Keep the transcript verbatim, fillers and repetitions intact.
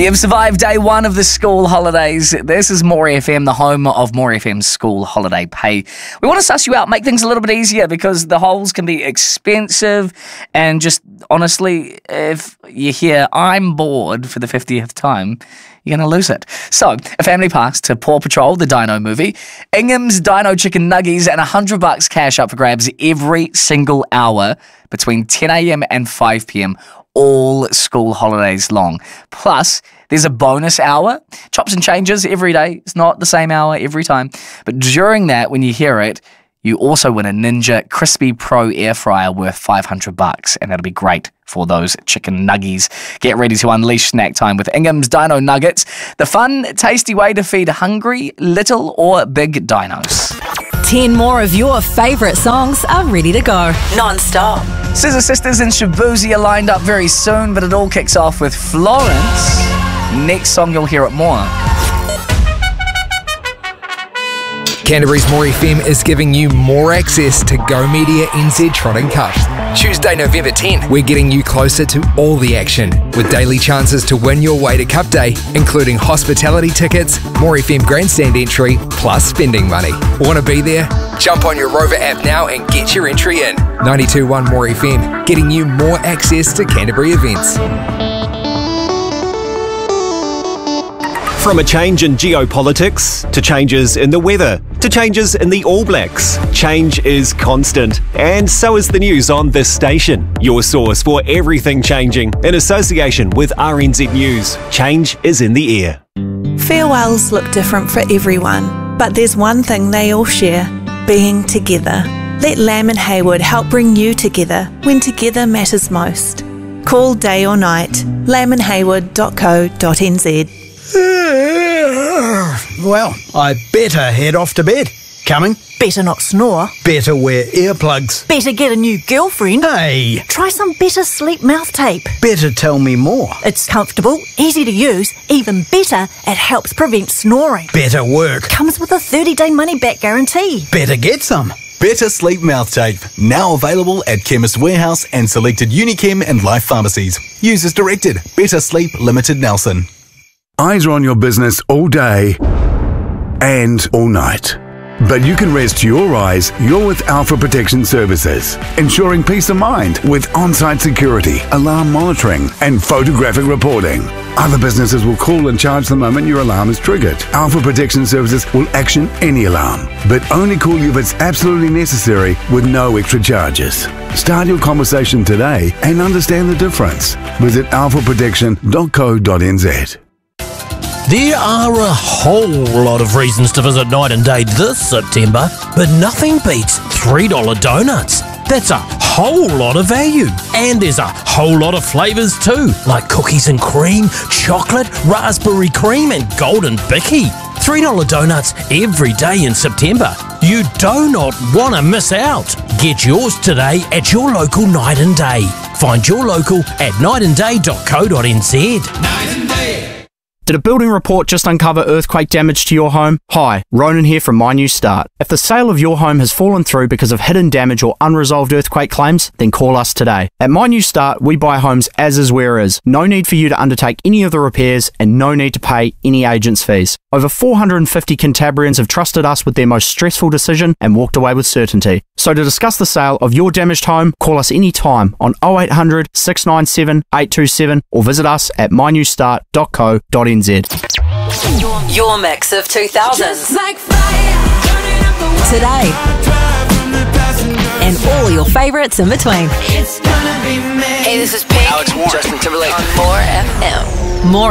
You've survived day one of the school holidays. This is More F M, the home of More F M's school holiday pay. We want to suss you out, make things a little bit easier because the holes can be expensive. And just honestly, if you hear I'm bored for the fiftieth time, you're going to lose it. So, a family pass to Paw Patrol, the Dino movie, Ingham's Dino Chicken Nuggies, and one hundred bucks cash up for grabs every single hour between ten a.m. and five p.m. all school holidays long. Plus, there's a bonus hour, chops and changes every day. It's not the same hour every time. But during that, when you hear it, you also win a Ninja Crispy Pro Air Fryer worth five hundred bucks, and that'll be great for those chicken nuggies. Get ready to unleash snack time with Ingham's Dino Nuggets, the fun, tasty way to feed hungry, little or big dinos. Ten more of your favourite songs are ready to go, non-stop. Scissor Sisters and Shabuzi are lined up very soon, but it all kicks off with Florence. Next song, you'll hear it more. Canterbury's More F M is giving you more access to Go Media N Z Trotting Cup. Tuesday, November tenth, we're getting you closer to all the action with daily chances to win your way to Cup Day, including hospitality tickets, More F M grandstand entry, plus spending money. Want to be there? Jump on your Rover app now and get your entry in. ninety-two point one More F M, getting you more access to Canterbury events. From a change in geopolitics, to changes in the weather, to changes in the All Blacks, change is constant. And so is the news on this station. Your source for everything changing, in association with R N Z News. Change is in the air. Farewells look different for everyone, but there's one thing they all share: being together. Let Lamb and Haywood help bring you together when together matters most. Call day or night, lamb and haywood dot co dot n z. Well, I better head off to bed. Coming? Better not snore. Better wear earplugs. Better get a new girlfriend. Hey! Try some Better Sleep mouth tape. Better tell me more. It's comfortable, easy to use, even better, it helps prevent snoring. Better work. Comes with a thirty-day money-back guarantee. Better get some. Better Sleep Mouth Tape, now available at Chemist Warehouse and selected Unichem and Life pharmacies. Use as directed. Better Sleep Limited Nelson. Eyes are on your business all day and all night. But you can rest your eyes. You're with Alpha Protection Services, ensuring peace of mind with on-site security, alarm monitoring, and photographic reporting. Other businesses will call and charge the moment your alarm is triggered. Alpha Protection Services will action any alarm, but only call you if it's absolutely necessary with no extra charges. Start your conversation today and understand the difference. Visit alpha protection dot co dot n z. There are a whole lot of reasons to visit Night and Day this September, but nothing beats three dollar donuts. That's a whole lot of value. And there's a whole lot of flavours too, like cookies and cream, chocolate, raspberry cream and golden bicky. three dollar donuts every day in September. You do not want to miss out. Get yours today at your local Night and Day. Find your local at night and day dot co dot n z. Night and Day. Did a building report just uncover earthquake damage to your home? Hi, Ronan here from My New Start. If the sale of your home has fallen through because of hidden damage or unresolved earthquake claims, then call us today. At My New Start, we buy homes as is where is. No need for you to undertake any of the repairs and no need to pay any agent's fees. Over four hundred fifty Cantabrians have trusted us with their most stressful decision and walked away with certainty. So to discuss the sale of your damaged home, call us anytime on oh eight hundred, six nine seven, eight two seven or visit us at my new start dot co dot n z. Your mix of two thousands. Like today. And all your favourites in between. Hey, this is Pink. Alex Warren. Justin Timberlake. On More F M. More